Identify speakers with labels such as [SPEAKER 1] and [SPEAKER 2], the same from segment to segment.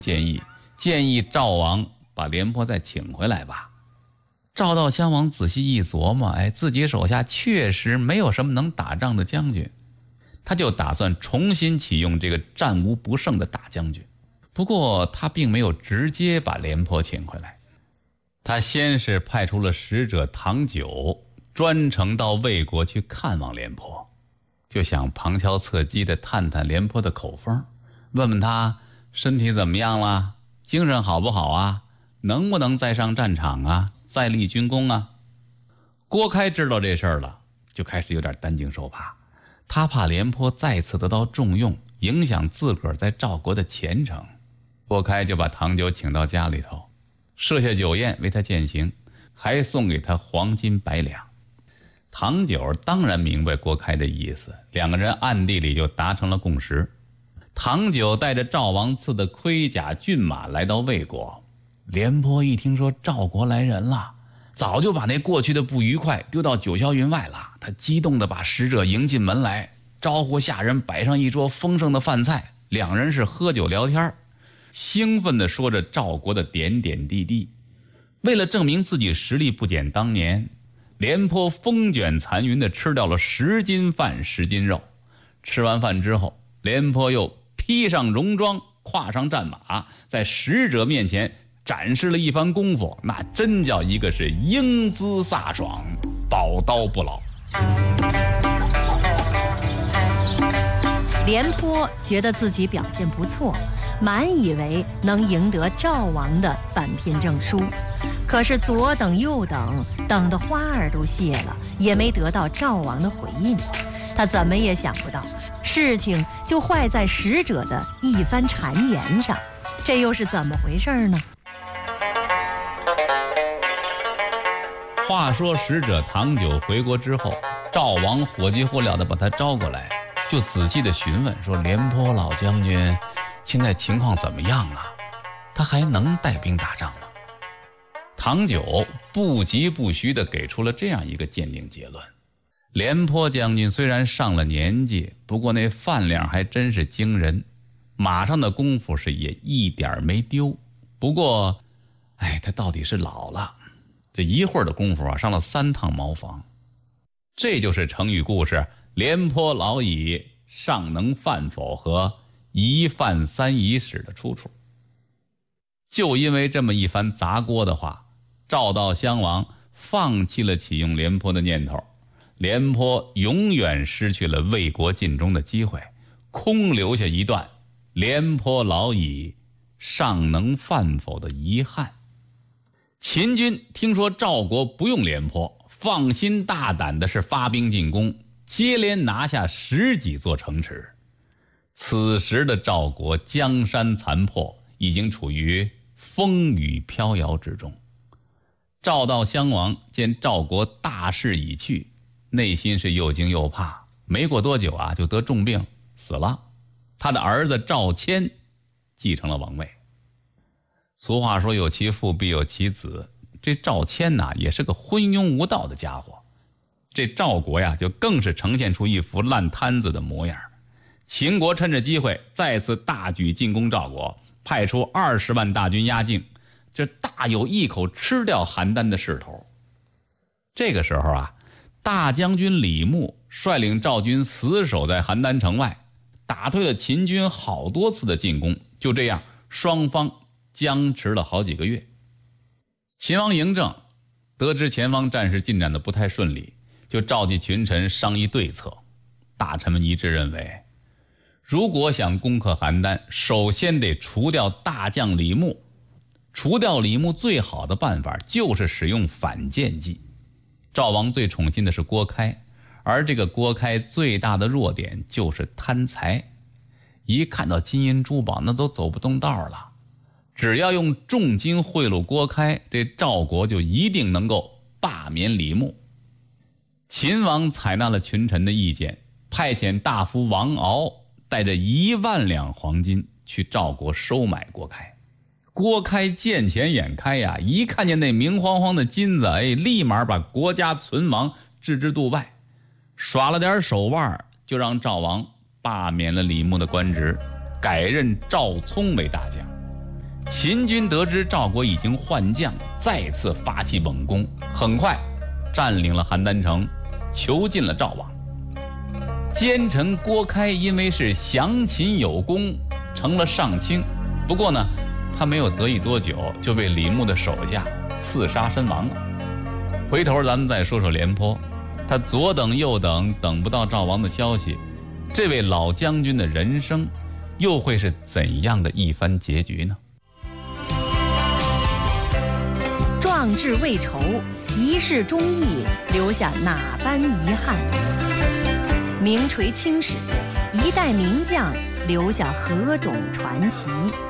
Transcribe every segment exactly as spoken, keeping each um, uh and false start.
[SPEAKER 1] 建议建议赵王把廉颇再请回来吧。赵悼襄王仔细一琢磨，哎，自己手下确实没有什么能打仗的将军，他就打算重新启用这个战无不胜的大将军。不过他并没有直接把廉颇请回来，他先是派出了使者唐九，专程到魏国去看望廉颇，就想旁敲侧击地探探廉颇的口风，问问他身体怎么样了，精神好不好啊，能不能再上战场啊，再立军功啊。郭开知道这事儿了，就开始有点担惊受怕，他怕廉颇再次得到重用，影响自个儿在赵国的前程。郭开就把唐九请到家里头，设下酒宴为他饯行，还送给他黄金百两。唐九当然明白郭开的意思，两个人暗地里就达成了共识。唐九带着赵王赐的盔甲骏马来到魏国，廉颇一听说赵国来人了，早就把那过去的不愉快丢到九霄云外了。他激动地把使者迎进门来，招呼下人摆上一桌丰盛的饭菜，两人是喝酒聊天，兴奋地说着赵国的点点滴滴。为了证明自己实力不减当年，廉颇风卷残云地吃掉了十斤饭十斤肉。吃完饭之后，廉颇又披上戎装，跨上战马，在使者面前展示了一番功夫，那真叫一个是英姿飒爽，宝刀不老。
[SPEAKER 2] 廉颇觉得自己表现不错，满以为能赢得赵王的返聘证书，可是左等右等，等的花儿都谢了，也没得到赵王的回应。他怎么也想不到，事情就坏在使者的一番谗言上，这又是怎么回事呢？
[SPEAKER 1] 话说使者唐九回国之后，赵王火急火燎地把他招过来，就仔细地询问说，廉颇老将军现在情况怎么样啊？他还能带兵打仗吗？唐九不疾不徐地给出了这样一个鉴定结论：廉颇将军虽然上了年纪，不过那饭量还真是惊人，马上的功夫是也一点没丢。不过哎，他到底是老了，这一会儿的功夫啊，上了三趟茅房。这就是成语故事廉颇老矣，尚能饭否和一饭三已史的出处。就因为这么一番砸锅的话，赵悼襄王放弃了启用廉颇的念头，廉颇永远失去了为国尽忠的机会，空留下一段廉颇老矣，尚能饭否的遗憾。秦军听说赵国不用廉颇，放心大胆的是发兵进攻，接连拿下十几座城池。此时的赵国江山残破，已经处于风雨飘摇之中。赵悼襄王见赵国大势已去，内心是又惊又怕，没过多久啊，就得重病死了。他的儿子赵谦继承了王位。俗话说有其父必有其子，这赵谦呐、啊、也是个昏庸无道的家伙。这赵国呀就更是呈现出一副烂摊子的模样。秦国趁着机会再次大举进攻赵国，派出二十万大军压境，这大有一口吃掉邯郸的势头。这个时候啊，大将军李牧率领赵军死守在邯郸城外，打退了秦军好多次的进攻。就这样，双方僵持了好几个月。秦王嬴政得知前方战事进展的不太顺利，就召集群臣商议对策。大臣们一致认为，如果想攻克邯郸，首先得除掉大将李牧。除掉李牧最好的办法就是使用反间计。赵王最宠信的是郭开，而这个郭开最大的弱点就是贪财，一看到金银珠宝那都走不动道了。只要用重金贿赂郭开，这赵国就一定能够罢免李牧。秦王采纳了群臣的意见，派遣大夫王敖带着一万两黄金去赵国收买郭开。郭开见钱眼开呀，一看见那明晃晃的金子，哎，立马把国家存亡置之度外，耍了点手腕，就让赵王罢免了李牧的官职，改任赵聪为大将。 秦军得知赵国已经换将，再次发起猛攻，很快占领了邯郸城，囚禁了赵王。奸臣郭开因为是降秦有功，成了上卿。不过呢，他没有得意多久，就被李牧的手下刺杀身亡了。回头咱们再说说廉颇，他左等右等，等不到赵王的消息，这位老将军的人生又会是怎样的一番结局呢？
[SPEAKER 2] 壮志未酬，一世忠义，留下哪般遗憾？名垂青史，一代名将，留下何种传奇？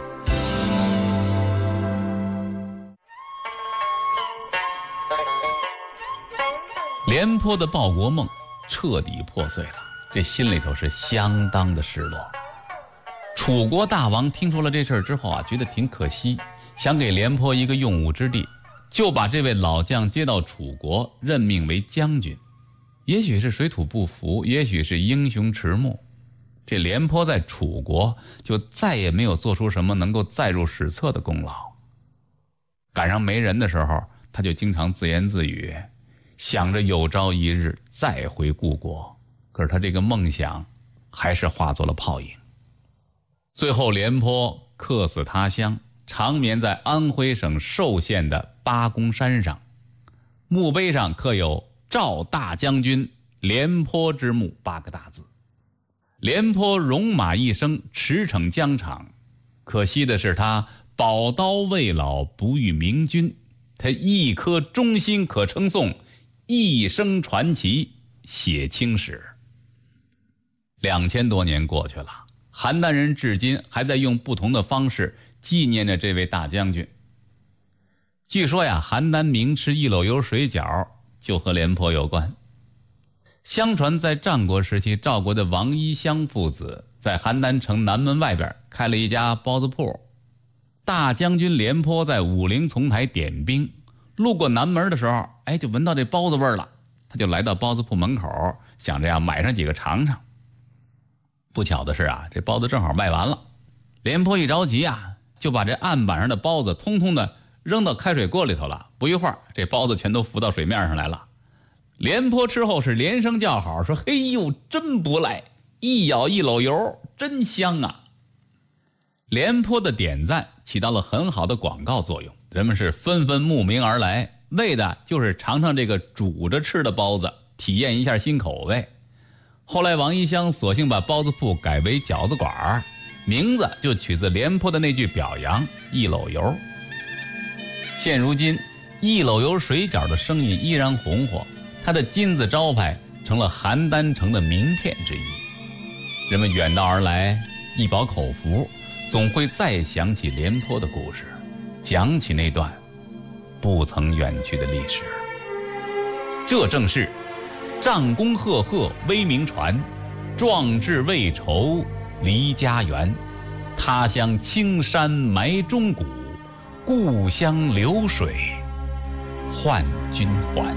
[SPEAKER 1] 廉颇的报国梦彻底破碎了，这心里头是相当的失落。楚国大王听说了这事儿之后啊，觉得挺可惜，想给廉颇一个用武之地，就把这位老将接到楚国，任命为将军。也许是水土不服，也许是英雄迟暮，这廉颇在楚国就再也没有做出什么能够载入史册的功劳。赶上没人的时候，他就经常自言自语，想着有朝一日再回故国。可是他这个梦想还是化作了泡影。最后廉颇客死他乡，长眠在安徽省寿县的八公山上，墓碑上刻有赵大将军廉颇之墓八个大字。廉颇戎马一生，驰骋疆场，可惜的是他宝刀未老，不遇明君。他一颗忠心可称颂，一生传奇写青史。两千多年过去了，邯郸人至今还在用不同的方式纪念着这位大将军。据说呀，邯郸名吃一篓油水饺就和廉颇有关。相传在战国时期，赵国的王衣襄父子在邯郸城南门外边开了一家包子铺。大将军廉颇在武陵丛台点兵，路过南门的时候，哎，就闻到这包子味儿了。他就来到包子铺门口，想着呀买上几个尝尝。不巧的是啊，这包子正好卖完了。廉颇一着急啊，就把这案板上的包子通通的扔到开水锅里头了。不一会儿，这包子全都浮到水面上来了。廉颇吃后是连声叫好，说：“嘿呦，真不赖，一咬一篓油，真香啊！”廉颇的点赞起到了很好的广告作用，人们是纷纷慕名而来，为的就是尝尝这个煮着吃的包子，体验一下新口味。后来王衣襄索性把包子铺改为饺子馆，名字就取自廉颇的那句表扬：一篓油。现如今，一篓油水饺的生意依然红火，它的金字招牌成了邯郸城的名片之一。人们远道而来，一饱口福，总会再想起廉颇的故事，讲起那段不曾远去的历史。这正是战功赫赫威名传，壮志未酬离家园。他乡青山埋忠骨，故乡流水换君还。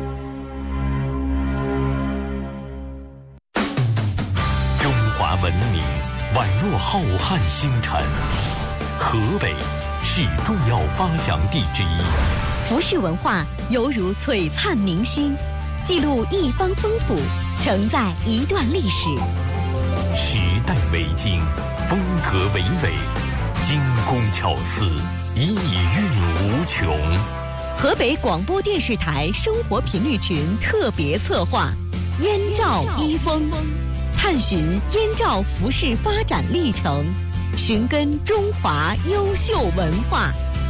[SPEAKER 3] 中华文明宛若浩瀚星辰，河北是重要发祥地之一。
[SPEAKER 4] 服饰文化犹如璀璨明星，记录一方丰富，承载一段历史。
[SPEAKER 3] 时代为精，风格唯美，精工巧思，意蕴无穷。
[SPEAKER 4] 河北广播电视台生活频率群特别策划《燕赵衣风》，探寻燕赵服饰发展历程，寻根中华优秀文化。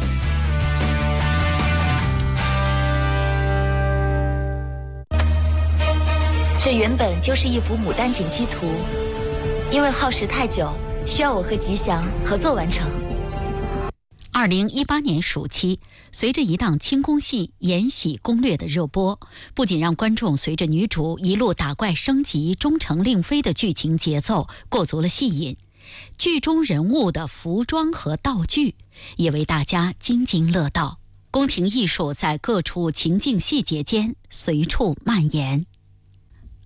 [SPEAKER 5] 这原本就是一幅牡丹锦鸡图，因为耗时太久，需要我和吉祥合作完成。
[SPEAKER 4] 二零一八年暑期，随着一档清宫戏《延禧攻略》的热播，不仅让观众随着女主一路打怪升级、终成令妃的剧情节奏过足了戏瘾，剧中人物的服装和道具也为大家津津乐道。宫廷艺术在各处情境细节间随处蔓延。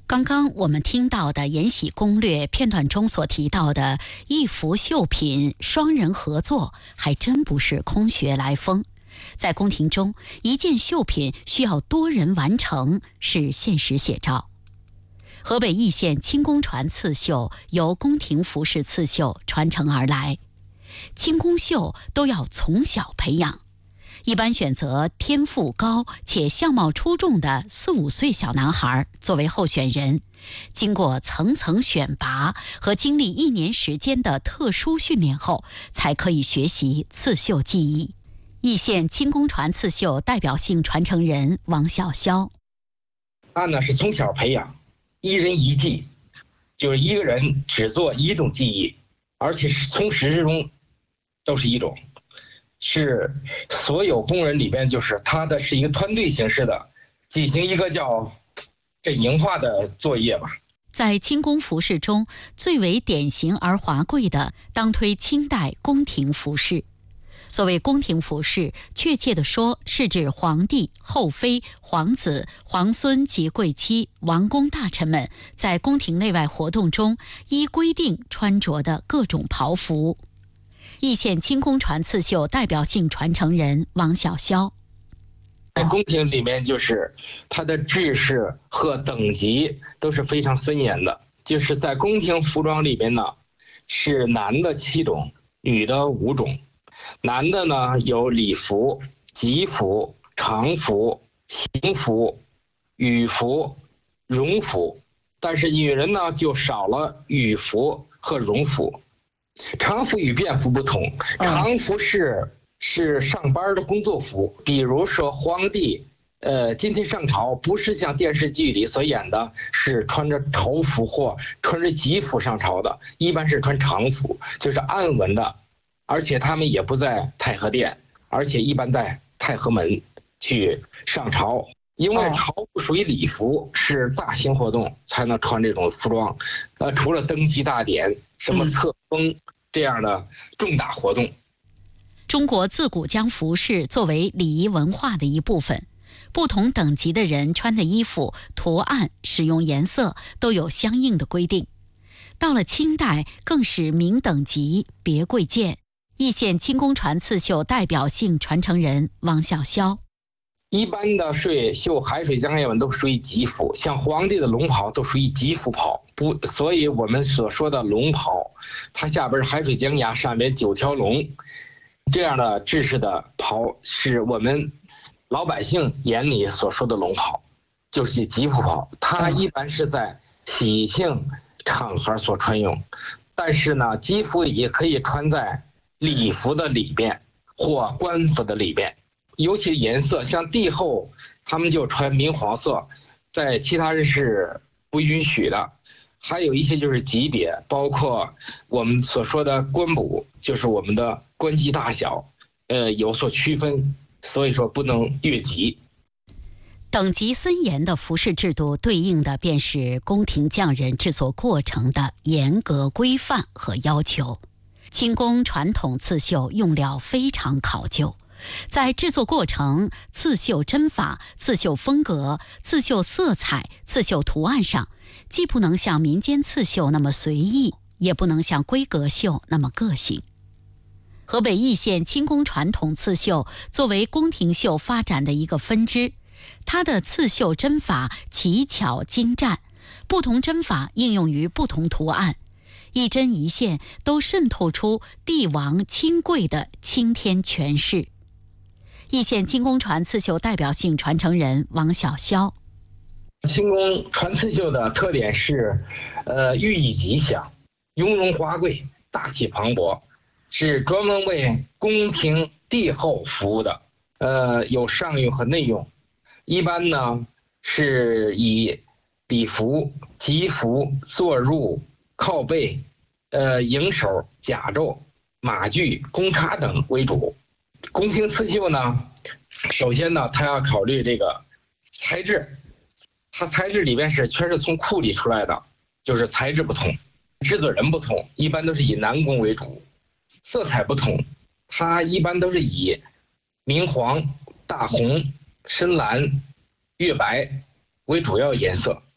[SPEAKER 4] 刚刚我们听到的《延禧攻略》片段中所提到的一幅绣品双人合作，还真不是空穴来风。在宫廷中，一件绣品需要多人完成，是现实写照。河北易县清宫传刺绣由宫廷服饰刺绣传承而来，清宫绣都要从小培养，一般选择天赋高且相貌出众的四五岁小男孩作为候选人，经过层层选拔和经历一年时间的特殊训练后，才可以学习刺绣技艺。易县清宫传刺绣代表性传承人王小霄，
[SPEAKER 6] 他呢是从小培养，一人一技，就是一个人只做一种技艺，而且是从始至终都是一种。是所有工人里边，就是他的是一个团队形式的进行一个叫阵营化的作业吧。
[SPEAKER 4] 在清宫服饰中，最为典型而华贵的，当推清代宫廷服饰。所谓宫廷服饰，确切地说，是指皇帝、后妃、皇子、皇孙及贵戚、王公大臣们在宫廷内外活动中依规定穿着的各种袍服。易县清宫传刺绣代表性传承人王小霄，
[SPEAKER 6] 在宫廷里面，就是它的制式和等级都是非常森严的。就是在宫廷服装里边呢，是男的七种，女的五种。男的呢有礼服、吉服、常服、行服、羽服、荣服，但是女人呢就少了羽服和荣服。常服与便服不同，常服是是上班的工作服，比如说皇帝，呃，今天上朝不是像电视剧里所演的，是穿着朝服或穿着吉服上朝的，一般是穿常服，就是暗纹的，而且他们也不在太和殿，而且一般在太和门去上朝。因为朝服属于礼服，是大型活动才能穿这种服装，呃，除了登基大典、什么册封这样的重大活动。
[SPEAKER 4] 中国自古将服饰作为礼仪文化的一部分，不同等级的人穿的衣服、图案、使用颜色都有相应的规定。到了清代，更是明等级别贵贱。易县清宫传刺绣代表性传承人王小霄，
[SPEAKER 6] 一般的水绣海水江叶纹都属于吉服，像皇帝的龙袍都属于吉服袍，不，所以我们所说的龙袍，它下边是海水江崖，上边九条龙，这样的制式的袍是我们老百姓眼里所说的龙袍，就是吉服袍。它一般是在喜庆场合所穿用，但是呢，吉服也可以穿在礼服的里边或官服的里边。尤其颜色，像帝后他们就穿明黄色，在其他人是不允许的。还有一些就是级别，包括我们所说的官补，就是我们的官级大小，呃，有所区分，所以说不能越级。
[SPEAKER 4] 等级森严的服饰制度，对应的便是宫廷匠人制作过程的严格规范和要求。清宫传统刺绣用料非常考究，在制作过程、刺绣针法、刺绣风格、刺绣色彩、刺绣图案上，既不能像民间刺绣那么随意，也不能像规格绣那么个性。河北易县清宫传统刺绣作为宫廷绣发展的一个分支，它的刺绣针法奇巧精湛，不同针法应用于不同图案，一针一线都渗透出帝王亲贵的青天权势。易县清宫传刺绣代表性传承人王小霄，
[SPEAKER 6] 清宫传刺绣的特点是，呃，寓意吉祥、雍容华贵、大气磅礴，是专门为宫廷帝后服务的，呃，有上用和内用。一般呢是以礼服、吉服、坐入、靠背、呃迎手、甲胄、马具、弓叉等为主。宫廷刺绣呢，首先呢，它要考虑这个材质，它材质里边是全是从库里出来的，就是材质不同，制作人不同，一般都是以男工为主。色彩不同，它一般都是以明黄、大红、深蓝、月白为主要颜色。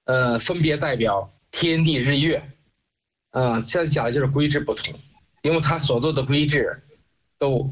[SPEAKER 6] 呃，分别代表天地日月。嗯、呃，现在讲的就是规制不同，因为他所做的规制都